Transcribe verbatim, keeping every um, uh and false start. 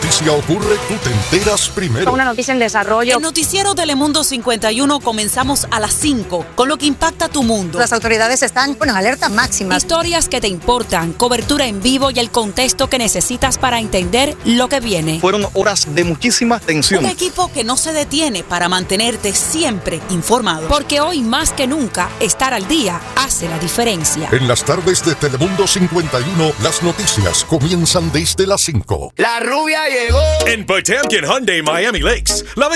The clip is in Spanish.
noticia ocurre, tú te enteras primero. Una noticia en desarrollo. El noticiero Telemundo cincuenta y uno comenzamos a las cinco, con lo que impacta tu mundo. Las autoridades están, bueno, alerta máxima. Historias que te importan, cobertura en vivo y el contexto que necesitas para entender lo que viene. Fueron horas de muchísima tensión. Un equipo que no se detiene para mantenerte siempre informado. Porque hoy más que nunca, estar al día hace la diferencia. En las tardes de Telemundo cincuenta y uno, las noticias comienzan desde las cinco. La rubia llegó. En Potemkin Hyundai Miami Lakes, la